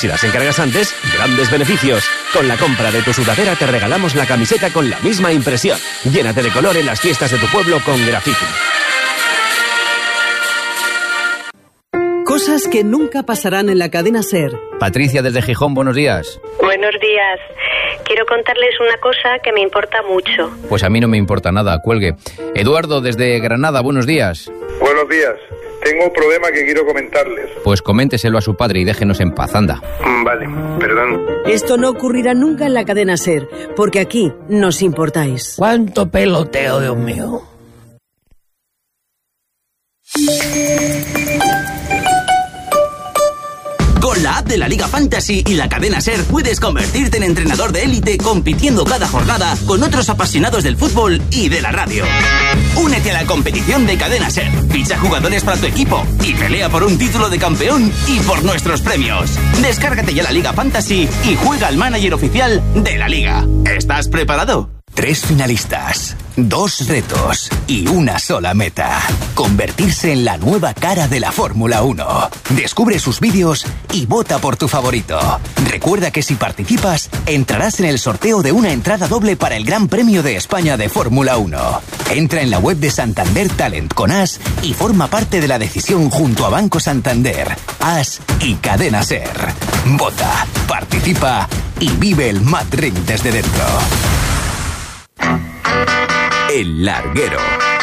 Si las encargas antes, grandes beneficios. Con la compra de tu sudadera te regalamos la camiseta con la misma impresión. Llénate de color en las fiestas de tu pueblo con Graffiti. Cosas que nunca pasarán en la cadena SER. Patricia desde Gijón, buenos días. Buenos días. Quiero contarles una cosa que me importa mucho. Pues a mí no me importa nada, cuelgue. Eduardo desde Granada, buenos días. Buenos días. Tengo un problema que quiero comentarles. Pues coménteselo a su padre y déjenos en paz, anda. Vale, perdón. Esto no ocurrirá nunca en la cadena SER, porque aquí nos importáis. ¡Cuánto peloteo, Dios mío! Con la app de la Liga Fantasy y la cadena SER puedes convertirte en entrenador de élite compitiendo cada jornada con otros apasionados del fútbol y de la radio. Únete a la competición de cadena SER, ficha jugadores para tu equipo y pelea por un título de campeón y por nuestros premios. Descárgate ya la Liga Fantasy y juega al manager oficial de la Liga. ¿Estás preparado? 3 finalistas, 2 retos y una sola meta. Convertirse en la nueva cara de la Fórmula 1. Descubre sus vídeos y vota por tu favorito. Recuerda que si participas, entrarás en el sorteo de una entrada doble para el Gran Premio de España de Fórmula 1. Entra en la web de Santander Talent con As y forma parte de la decisión junto a Banco Santander, As y Cadena SER. Vota, participa y vive el Mad Ring desde dentro. El Larguero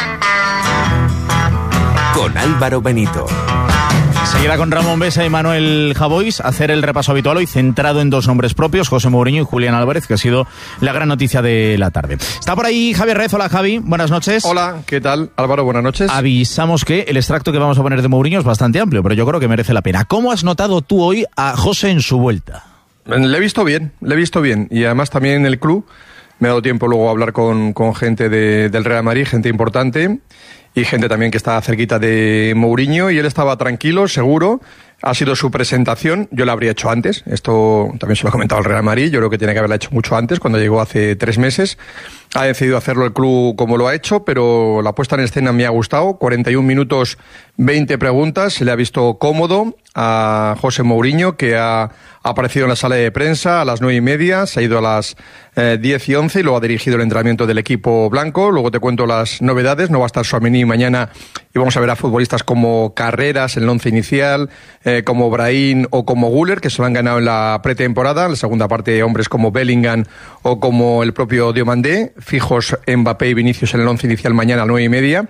con Álvaro Benito. Seguirá con Ramón Besa y Manuel Javois, hacer el repaso habitual hoy centrado en 2 nombres propios, José Mourinho y Julián Álvarez, que ha sido la gran noticia de la tarde. Está por ahí Javier Rez. Hola, Javi, buenas noches. Hola, ¿qué tal, Álvaro? Buenas noches. Avisamos que el extracto que vamos a poner de Mourinho es bastante amplio, pero yo creo que merece la pena. ¿Cómo has notado tú hoy a José en su vuelta? Le he visto bien, y además también en el club. Me ha dado tiempo luego a hablar con gente del Real Madrid, gente importante y gente también que está cerquita de Mourinho, y él estaba tranquilo, seguro. Ha sido su presentación, yo la habría hecho antes, esto también se lo ha comentado el Real Madrid, yo creo que tiene que haberla hecho mucho antes, cuando llegó hace 3 meses. Ha decidido hacerlo el club como lo ha hecho, pero la puesta en escena me ha gustado. 41 minutos, 20 preguntas, se le ha visto cómodo a José Mourinho, que ha aparecido en la sala de prensa a las 9:30, se ha ido a las 10:11 y luego ha dirigido el entrenamiento del equipo blanco. Luego te cuento las novedades, no va a estar Tchouaméni mañana y vamos a ver a futbolistas como Carreras en el 11 inicial, como Brahim o como Güler, que se lo han ganado en la pretemporada. En la segunda parte, hombres como Bellingham o como el propio Diomandé, fijos Mbappé y Vinicius en el 11 inicial mañana a las 9:30.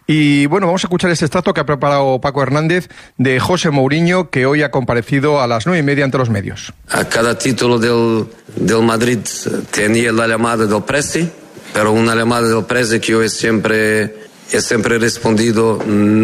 Y bueno, vamos a escuchar este extracto que ha preparado Paco Hernández de José Mourinho, que hoy ha comparecido a las 9:30 ante los medios. A cada título del Madrid tenía la llamada del Presi, pero una llamada del Presi que yo he siempre respondido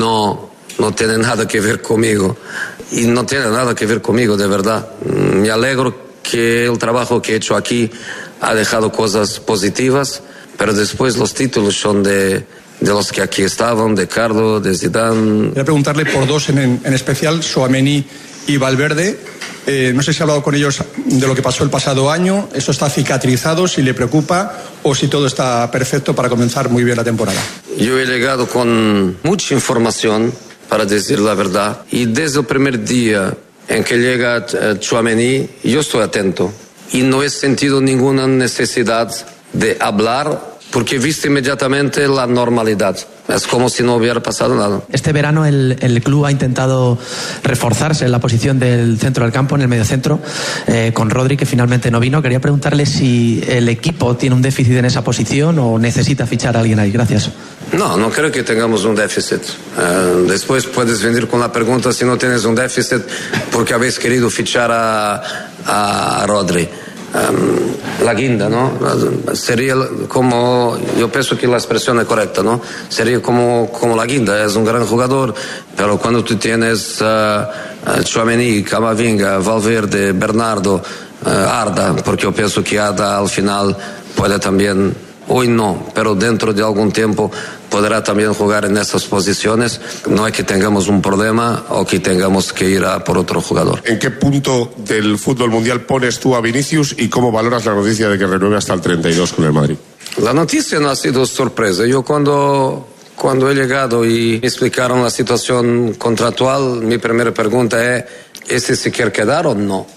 no tiene nada que ver conmigo. Y no tiene nada que ver conmigo, de verdad. Me alegro que el trabajo que he hecho aquí ha dejado cosas positivas, pero después los títulos son de los que aquí estaban, de Carlo, de Zidane. Voy a preguntarle por 2 en especial, Tchouaméni y Valverde. No sé si ha hablado con ellos de lo que pasó el pasado año, eso está cicatrizado, si le preocupa o si todo está perfecto para comenzar muy bien la temporada. Yo he llegado con mucha información, para decir la verdad, y desde el primer día en que llega Tchouaméni, yo estoy atento y no he sentido ninguna necesidad de hablar, porque he visto inmediatamente la normalidad. Es como si no hubiera pasado nada. Este verano el club ha intentado reforzarse en la posición del centro del campo, en el mediocentro, con Rodri, que finalmente no vino. Quería preguntarle si el equipo tiene un déficit en esa posición o necesita fichar a alguien ahí. Gracias. No creo que tengamos un déficit. Después puedes venir con la pregunta si no tienes un déficit porque habéis querido fichar a Rodri. La guinda, ¿no? Sería como, yo pienso que la expresión es correcta, ¿no? Sería como la guinda, es un gran jugador, pero cuando tú tienes Tchouaméni, Camavinga, Valverde, Bernardo, Arda, porque yo pienso que Arda al final puede también, hoy no, pero dentro de algún tiempo podrá también jugar en esas posiciones. No es que tengamos un problema o que tengamos que ir a por otro jugador. ¿En qué punto del fútbol mundial pones tú a Vinicius y cómo valoras la noticia de que renueve hasta el 32 con el Madrid? La noticia no ha sido sorpresa. Yo cuando he llegado y me explicaron la situación contractual, mi primera pregunta es: ¿este se quiere quedar o no?